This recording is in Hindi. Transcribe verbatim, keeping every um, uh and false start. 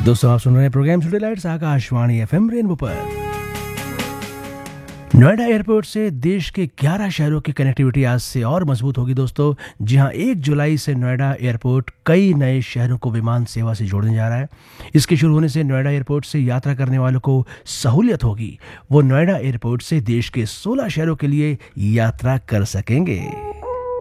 दोस्तों आप सुन रहे हैं programme city lights Akashvani FM rainbow पर। नोएडा एयरपोर्ट से देश के ग्यारह शहरों की कनेक्टिविटी आज से और मजबूत होगी दोस्तों। जी हां, एक जुलाई से नोएडा एयरपोर्ट कई नए शहरों को विमान सेवा से जोड़ने जा रहा है। इसके शुरू होने से नोएडा एयरपोर्ट से यात्रा करने वालों को सहूलियत होगी। वो नोएडा एयरपोर्ट से देश के सोलह शहरों के लिए यात्रा कर सकेंगे।